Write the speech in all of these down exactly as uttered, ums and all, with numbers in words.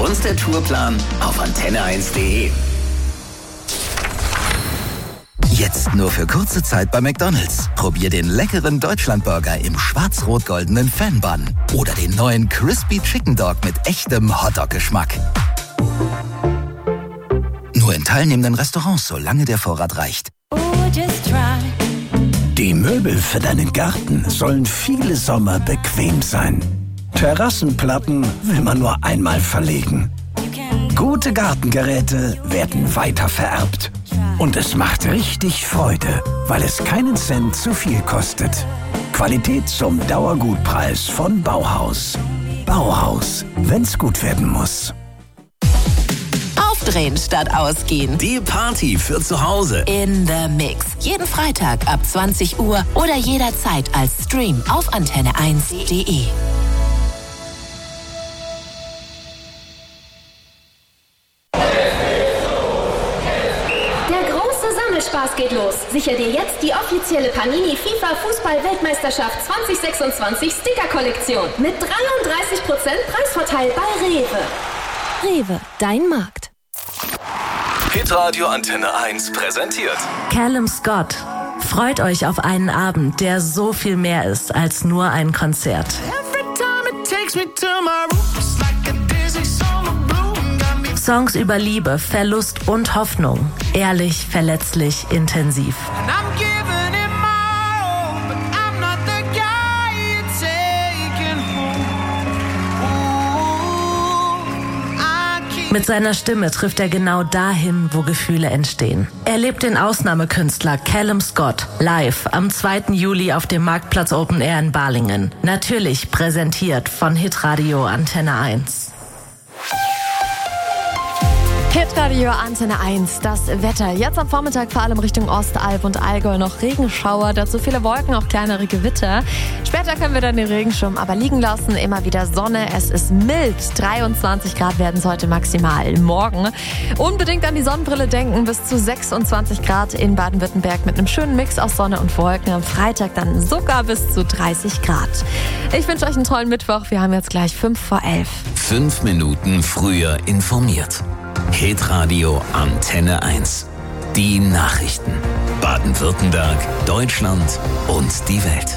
und der Tourplan auf antenne eins punkt de. Jetzt nur für kurze Zeit bei McDonald's. Probier den leckeren Deutschlandburger im schwarz-rot-goldenen Fan-Bun. Oder den neuen Crispy Chicken Dog mit echtem Hotdog-Geschmack. Nur in teilnehmenden Restaurants, solange der Vorrat reicht. Die Möbel für deinen Garten sollen viele Sommer bequem sein. Terrassenplatten will man nur einmal verlegen. Gute Gartengeräte werden weiter vererbt. Und es macht richtig Freude, weil es keinen Cent zu viel kostet. Qualität zum Dauergutpreis von Bauhaus. Bauhaus, wenn's gut werden muss. Aufdrehen statt ausgehen. Die Party für zu Hause. In the Mix. Jeden Freitag ab zwanzig Uhr oder jederzeit als Stream auf antenne eins punkt de. Spaß geht los. Sicher dir jetzt die offizielle Panini FIFA Fußball-Weltmeisterschaft zwanzig sechsundzwanzig Sticker-Kollektion mit dreiunddreißig Prozent Preisvorteil bei Rewe. Rewe, dein Markt. Hitradio Antenne eins präsentiert Callum Scott. Freut euch auf einen Abend, der so viel mehr ist als nur ein Konzert. Songs über Liebe, Verlust und Hoffnung. Ehrlich, verletzlich, intensiv. Mit seiner Stimme trifft er genau dahin, wo Gefühle entstehen. Erlebt den Ausnahmekünstler Callum Scott live am zweiten Juli auf dem Marktplatz Open Air in Balingen. Natürlich präsentiert von Hitradio Antenne eins. Hitradio Antenne eins, das Wetter. Jetzt am Vormittag vor allem Richtung Ostalb und Allgäu noch Regenschauer, dazu viele Wolken, auch kleinere Gewitter. Später können wir dann den Regenschirm aber liegen lassen, immer wieder Sonne, es ist mild. dreiundzwanzig Grad werden es heute maximal. Morgen unbedingt an die Sonnenbrille denken, bis zu sechsundzwanzig Grad in Baden-Württemberg mit einem schönen Mix aus Sonne und Wolken. Am Freitag dann sogar bis zu dreißig Grad. Ich wünsche euch einen tollen Mittwoch, wir haben jetzt gleich fünf vor elf. Fünf Minuten früher informiert. Hitradio Antenne eins. Die Nachrichten. Baden-Württemberg, Deutschland und die Welt.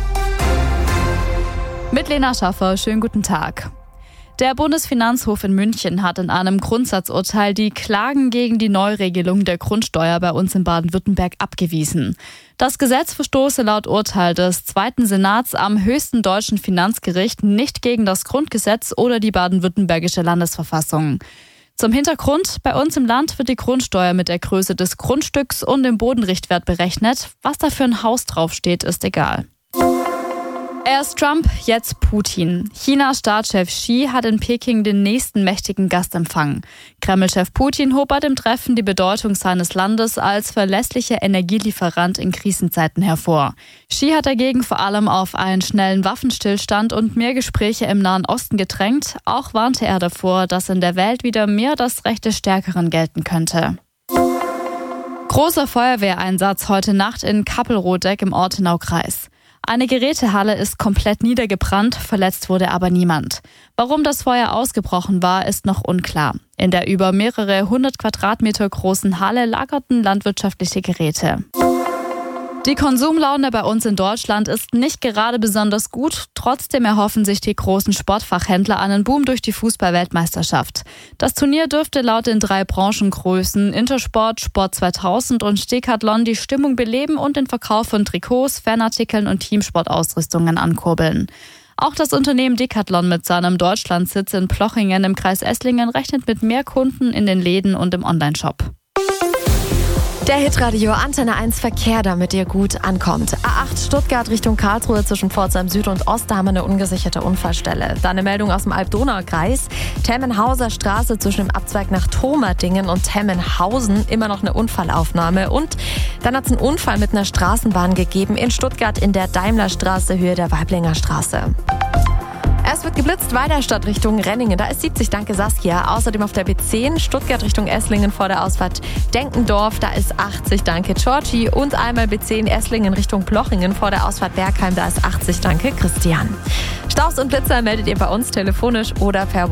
Mit Lena Schaffer, schönen guten Tag. Der Bundesfinanzhof in München hat in einem Grundsatzurteil die Klagen gegen die Neuregelung der Grundsteuer bei uns in Baden-Württemberg abgewiesen. Das Gesetz verstoße laut Urteil des Zweiten Senats am höchsten deutschen Finanzgericht nicht gegen das Grundgesetz oder die baden-württembergische Landesverfassung. Zum Hintergrund, bei uns im Land wird die Grundsteuer mit der Größe des Grundstücks und dem Bodenrichtwert berechnet. Was da für ein Haus draufsteht, ist egal. Erst Trump, jetzt Putin. Chinas Staatschef Xi hat in Peking den nächsten mächtigen Gast empfangen. Kreml-Chef Putin hob bei dem Treffen die Bedeutung seines Landes als verlässlicher Energielieferant in Krisenzeiten hervor. Xi hat dagegen vor allem auf einen schnellen Waffenstillstand und mehr Gespräche im Nahen Osten gedrängt. Auch warnte er davor, dass in der Welt wieder mehr das Recht des Stärkeren gelten könnte. Großer Feuerwehreinsatz heute Nacht in Kappelrodeck im Ortenaukreis. Eine Gerätehalle ist komplett niedergebrannt, verletzt wurde aber niemand. Warum das Feuer ausgebrochen war, ist noch unklar. In der über mehrere hundert Quadratmeter großen Halle lagerten landwirtschaftliche Geräte. Die Konsumlaune bei uns in Deutschland ist nicht gerade besonders gut. Trotzdem erhoffen sich die großen Sportfachhändler einen Boom durch die Fußball-Weltmeisterschaft. Das Turnier dürfte laut den drei Branchengrößen Intersport, Sport zweitausend und Decathlon die Stimmung beleben und den Verkauf von Trikots, Fanartikeln und Teamsportausrüstungen ankurbeln. Auch das Unternehmen Decathlon mit seinem Deutschlandsitz in Plochingen im Kreis Esslingen rechnet mit mehr Kunden in den Läden und im Onlineshop. Der Hitradio Antenne eins Verkehr, damit ihr gut ankommt. A acht Stuttgart Richtung Karlsruhe zwischen Pforzheim Süd und Ost, da haben wir eine ungesicherte Unfallstelle. Dann eine Meldung aus dem Alb-Donau-Kreis. Temmenhauser Straße zwischen dem Abzweig nach Thomerdingen und Temmenhausen, immer noch eine Unfallaufnahme. Und dann hat es einen Unfall mit einer Straßenbahn gegeben in Stuttgart in der Daimlerstraße, Höhe der Weiblinger Straße. Es wird geblitzt weiter statt Richtung Renningen. Da ist siebzig, danke Saskia. Außerdem auf der B zehn Stuttgart Richtung Esslingen vor der Ausfahrt Denkendorf. Da ist achtzig, danke Georgie. Und einmal B zehn Esslingen Richtung Plochingen vor der Ausfahrt Bergheim. Da ist achtzig, danke Christian. Staus und Blitzer meldet ihr bei uns telefonisch oder per